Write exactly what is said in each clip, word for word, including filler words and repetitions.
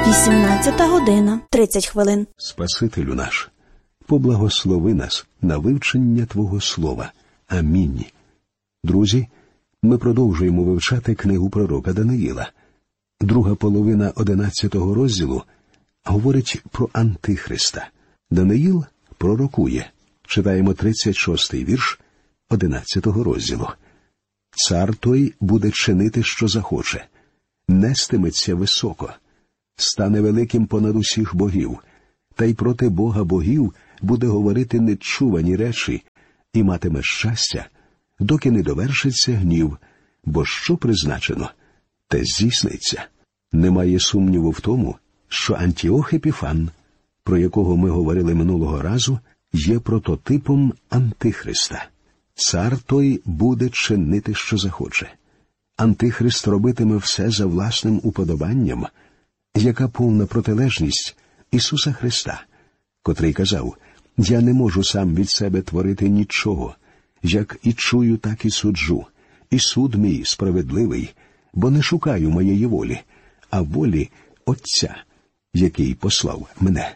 вісімнадцята година, тридцять хвилин. Спасителю наш, поблагослови нас на вивчення Твого Слова. Амінь. Друзі, ми продовжуємо вивчати книгу пророка Даниїла. Друга половина одинадцятого розділу говорить про Антихриста. Даниїл пророкує. Читаємо тридцять шостий вірш одинадцятого розділу. «Цар той буде чинити, що захоче, нестиметься високо, стане великим понад усіх богів, та й проти Бога богів буде говорити нечувані речі і матиме щастя, доки не довершиться гнів, бо що призначено, те здійсниться». Немає сумніву в тому, що Антіох Епіфан, про якого ми говорили минулого разу, є прототипом Антихриста. Цар той буде чинити, що захоче. Антихрист робитиме все за власним уподобанням, яка повна протилежність Ісуса Христа, котрий казав: «Я не можу сам від себе творити нічого, як і чую, так і суджу, і суд мій справедливий, бо не шукаю моєї волі, а волі Отця, який послав мене».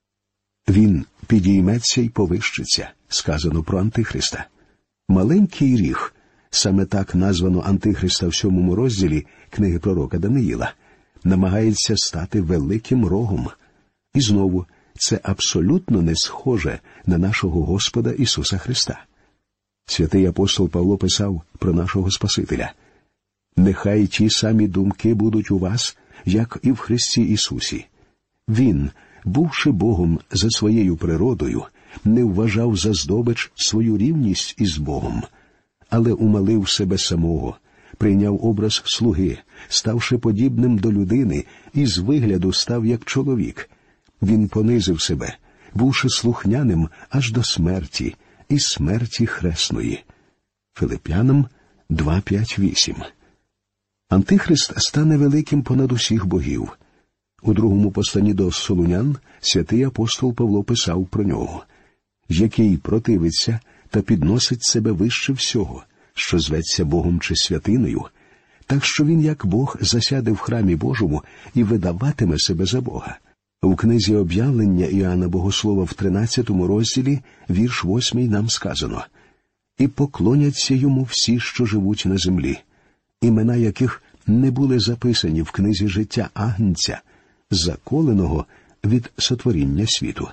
Він підійметься й повищиться, сказано про Антихриста. Маленький ріг, саме так названо Антихриста в сьомому розділі книги пророка Даниїла, намагається стати великим рогом. І знову, це абсолютно не схоже на нашого Господа Ісуса Христа. Святий апостол Павло писав про нашого Спасителя: «Нехай ті самі думки будуть у вас, як і в Христі Ісусі. Він, бувши Богом за своєю природою, не вважав за здобич свою рівність із Богом, але умалив себе самого, прийняв образ слуги, ставши подібним до людини, і з вигляду став як чоловік. Він понизив себе, бувши слухняним аж до смерті, і смерті хресної». Филип'янам два, п'ять, вісім. Антихрист стане великим понад усіх богів. У другому посланні до Солунян святий апостол Павло писав про нього: «Який противиться та підносить себе вище всього, що зветься Богом чи святиною, так що він, як Бог, засяде в храмі Божому і видаватиме себе за Бога». У книзі «Об'явлення» Іоанна Богослова в тринадцятому розділі, вірш восьмий, нам сказано: «І поклоняться йому всі, що живуть на землі, імена яких не були записані в книзі життя Агнця, заколеного від сотворіння світу».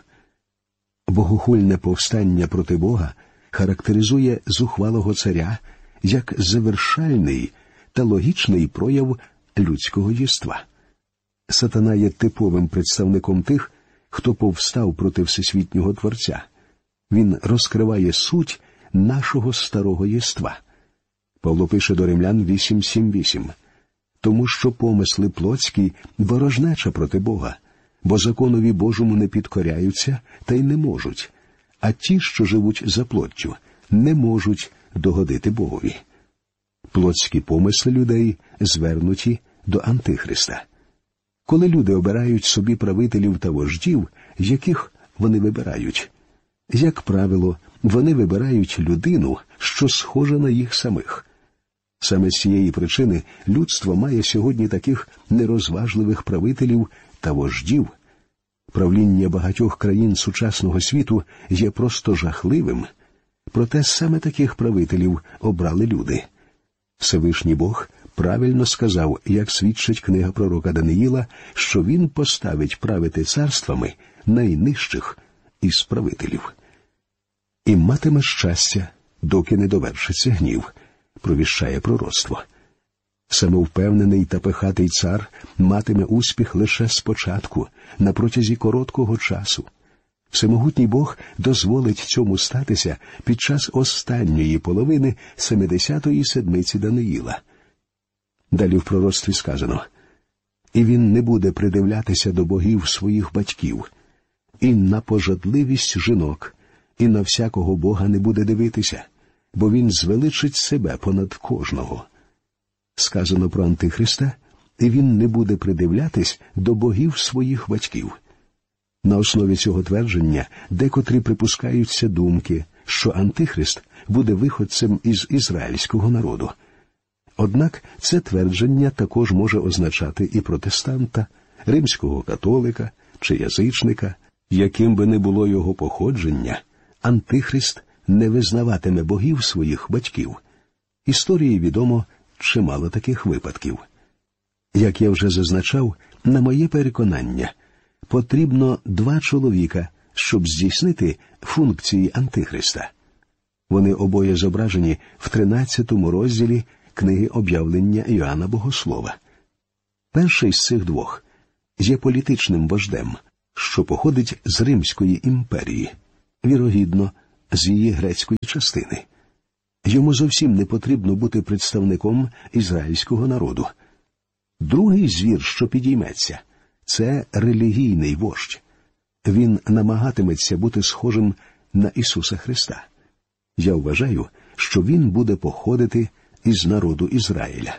Богохульне повстання проти Бога характеризує зухвалого царя як завершальний та логічний прояв людського єства. Сатана є типовим представником тих, хто повстав проти всесвітнього Творця. Він розкриває суть нашого старого єства. Павло пише до Римлян вісім, сім, вісім: «Тому що помисли плотські ворожнеча проти Бога, бо законові Божому не підкоряються та й не можуть, а ті, що живуть за плоттю, не можуть догодити Богові». Плотські помисли людей звернуті до Антихриста. Коли люди обирають собі правителів та вождів, яких вони вибирають? Як правило, вони вибирають людину, що схожа на їх самих. Саме з цієї причини людство має сьогодні таких нерозважливих правителів та вождів. Правління багатьох країн сучасного світу є просто жахливим, проте саме таких правителів обрали люди. Всевишній Бог правильно сказав, як свідчить книга пророка Даниїла, що він поставить правити царствами найнижчих із правителів. «І матиме щастя, доки не довершиться гнів», провіщає пророцтво. Самовпевнений та пихатий цар матиме успіх лише спочатку, на протязі короткого часу. Всемогутній Бог дозволить цьому статися під час останньої половини семидесятої седмиці Даниїла. Далі в пророцтві сказано: «І він не буде придивлятися до богів своїх батьків, і на пожадливість жінок, і на всякого бога не буде дивитися, бо він звеличить себе понад кожного». Сказано про Антихриста: «І він не буде придивлятись до богів своїх батьків». На основі цього твердження декотрі припускаються думки, що Антихрист буде виходцем із ізраїльського народу. Однак це твердження також може означати і протестанта, римського католика чи язичника, яким би не було його походження, Антихрист не визнаватиме богів своїх батьків. Історії відомо чимало таких випадків. Як я вже зазначав, на моє переконання, потрібно два чоловіка, щоб здійснити функції Антихриста. Вони обоє зображені в тринадцятому розділі книги «Об'явлення Іоанна Богослова». Перший з цих двох є політичним вождем, що походить з Римської імперії, вірогідно, з її грецької частини. Йому зовсім не потрібно бути представником ізраїльського народу. Другий звір, що підійметься, це релігійний вождь. Він намагатиметься бути схожим на Ісуса Христа. Я вважаю, що він буде походити із народу Ізраїля.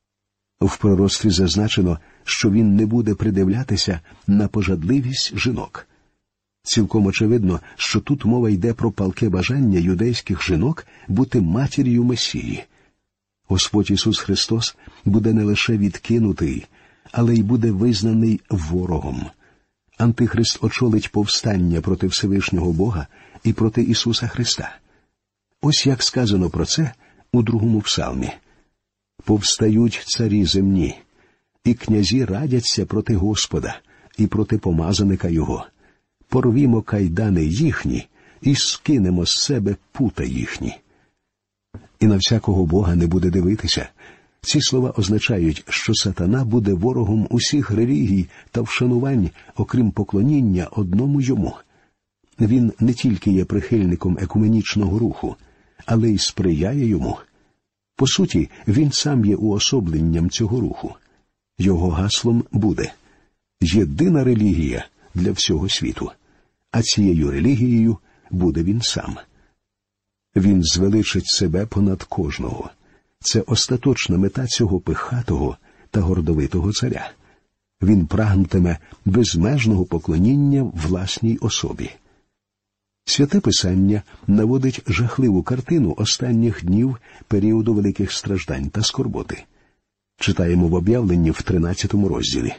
В пророцтві зазначено, що він не буде придивлятися на пожадливість жінок. Цілком очевидно, що тут мова йде про палке бажання юдейських жінок бути матір'ю Месії. Господь Ісус Христос буде не лише відкинутий, але й буде визнаний ворогом. Антихрист очолить повстання проти Всевишнього Бога і проти Ісуса Христа. Ось як сказано про це у другому псалмі. «Повстають царі земні, і князі радяться проти Господа і проти помазаника Його. Порвімо кайдани їхні і скинемо з себе пута їхні». І на всякого Бога не буде дивитися. Ці слова означають, що сатана буде ворогом усіх релігій та вшанувань, окрім поклоніння одному йому. Він не тільки є прихильником екуменічного руху, але й сприяє йому. По суті, він сам є уособленням цього руху. Його гаслом буде «Єдина релігія для всього світу», а цією релігією буде він сам. Він звеличить себе понад кожного. Це остаточна мета цього пихатого та гордовитого царя. Він прагнутиме безмежного поклоніння власній особі. Святе Писання наводить жахливу картину останніх днів періоду великих страждань та скорботи. Читаємо в об'явленні в тринадцятому розділі.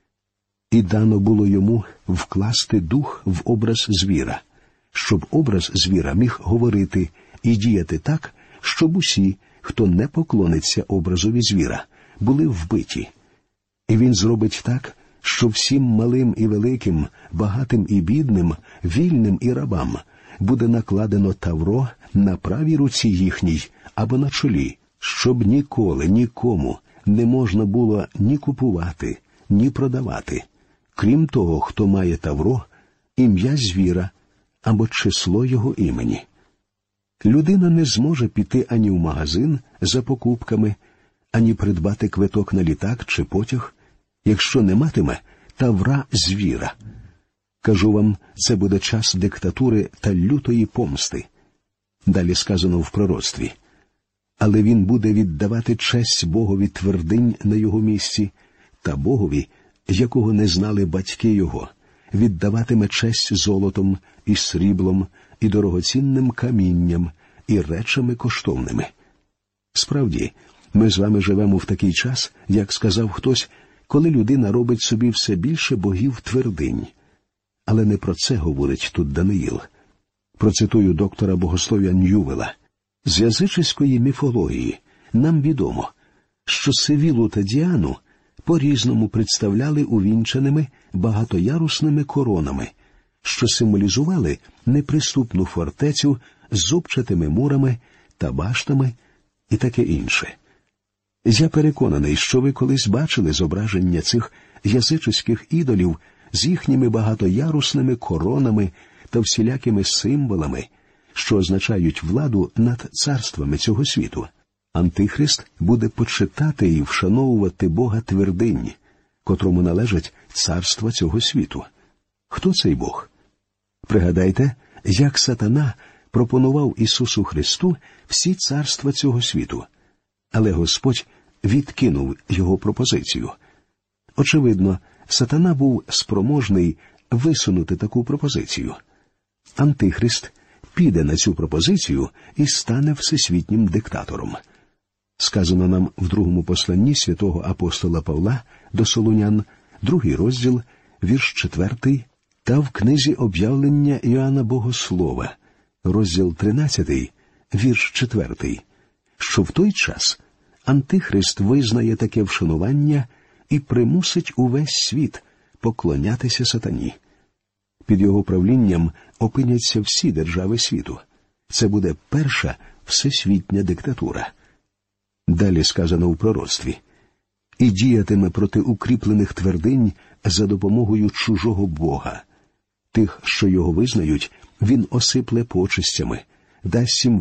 «І дано було йому вкласти дух в образ звіра, щоб образ звіра міг говорити і діяти так, щоб усі, хто не поклониться образові звіра, були вбиті. І він зробить так, що всім малим і великим, багатим і бідним, вільним і рабам буде накладено тавро на правій руці їхній або на чолі, щоб ніколи нікому не можна було ні купувати, ні продавати, крім того, хто має тавро, ім'я звіра або число його імені». Людина не зможе піти ані в магазин за покупками, ані придбати квиток на літак чи потяг, якщо не матиме тавра звіра. Кажу вам, це буде час диктатури та лютої помсти. Далі сказано в пророцтві. Але він буде віддавати честь Богові твердинь на його місці, та Богові, якого не знали батьки його, віддаватиме честь золотом і сріблом, і дорогоцінним камінням, і речами коштовними. Справді, ми з вами живемо в такий час, як сказав хтось, коли людина робить собі все більше богів твердинь. Але не про це говорить тут Даниїл. Процитую доктора богослов'я Ньювела. З язичницької міфології нам відомо, що Севілу та Діану по-різному представляли увінчаними багатоярусними коронами, що символізували неприступну фортецю з зубчатими мурами та баштами і таке інше. Я переконаний, що ви колись бачили зображення цих язичницьких ідолів з їхніми багатоярусними коронами та всілякими символами, що означають владу над царствами цього світу. Антихрист буде почитати і вшановувати Бога твердинь, котрому належать царства цього світу. Хто цей Бог? Пригадайте, як сатана пропонував Ісусу Христу всі царства цього світу, але Господь відкинув його пропозицію. Очевидно, сатана був спроможний висунути таку пропозицію. Антихрист піде на цю пропозицію і стане всесвітнім диктатором. Сказано нам в другому посланні святого апостола Павла до Солунян другий розділ, вірш четвертий, та в книзі об'явлення Іоанна Богослова, розділ тринадцятий, вірш четвертий, що в той час Антихрист визнає таке вшанування і примусить увесь світ поклонятися сатані. Під його правлінням опиняться всі держави світу. Це буде перша всесвітня диктатура. Далі сказано у пророцтві: «І діятиме проти укріплених твердинь за допомогою чужого бога. Тих, що його визнають, він осипле почестями, дасть їм